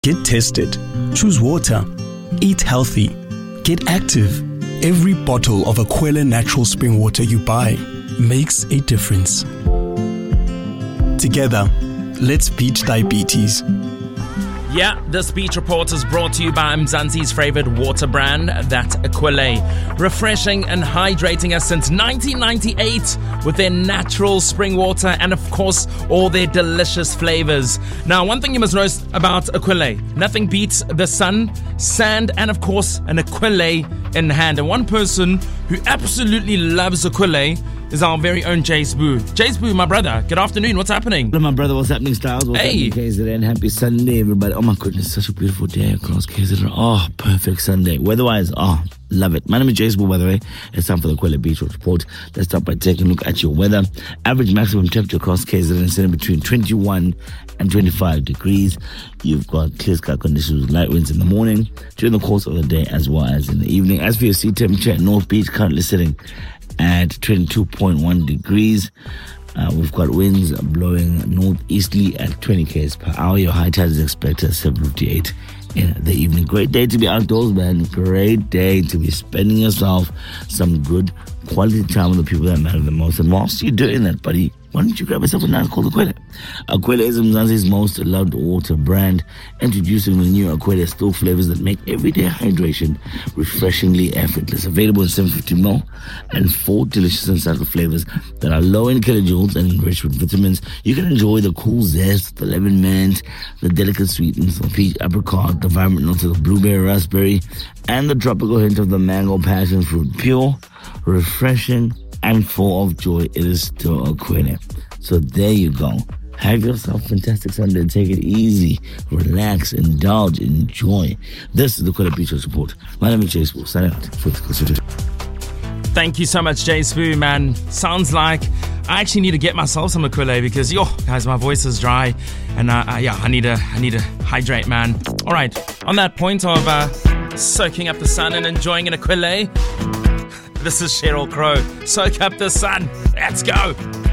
Get tested. Choose water. Eat healthy. Get active. Every bottle of Aquila natural spring water you buy makes a difference. Together, let's beat diabetes. Yeah, this Beach Report is brought to you by Mzansi's favorite water brand, that's Aquila. Refreshing and hydrating us since 1998 with their natural spring water and, of course, all their delicious flavors. Now, one thing you must know about Aquila, nothing beats the sun, sand, and, of course, an Aquila in hand. And one person who absolutely loves Aquila is our very own Jace Boo. Jace Boo, my brother, good afternoon. What's happening? Hello, my brother. What's happening, Styles? What's happening, KZN? Happy Sunday, everybody. Oh, my goodness. Such a beautiful day across KZN. Oh, perfect Sunday. Weather-wise, love it. My name is Jace Boo, by the way. It's time for the Aquila Beach Report. Let's start by taking a look at your weather. Average maximum temperature across KZN is sitting between 21 and 25 degrees. You've got clear sky conditions with light winds in the morning, during the course of the day, as well as in the evening. As for your sea temperature at North Beach, currently sitting at 22.1 degrees. We've got winds blowing northeasterly at 20 km per hour. Your high tide is expected at 7:58 in the evening. Great day to be outdoors, man. Great day to be spending yourself some good quality time with the people that matter the most. And whilst you're doing that, buddy, why don't you grab yourself a nice called Aquila? Aquila is Mzansi's most loved water brand, introducing the new Aquila still flavors that make everyday hydration refreshingly effortless. Available in 750ml and 4 delicious and subtle flavors that are low in kilojoules and enriched with vitamins. You can enjoy the cool zest, the lemon mint, the delicate sweetness of peach apricot, the vibrant notes of the blueberry raspberry, and the tropical hint of the mango passion fruit. Pure, refreshing, and full of joy. It is still Aquila. So there you go. Have yourself a fantastic Sunday. Take it easy. Relax. Indulge. Enjoy. This is the Aquila Beach Report. My name is Jace Boo. Signing out for the Thank you so much, Jace Boo, man. Sounds like I actually need to get myself some Aquila because, guys, my voice is dry. And, I need to hydrate, man. All right. On that point of soaking up the sun and enjoying an Aquila, this is Cheryl Crow. Soak up the sun. Let's go.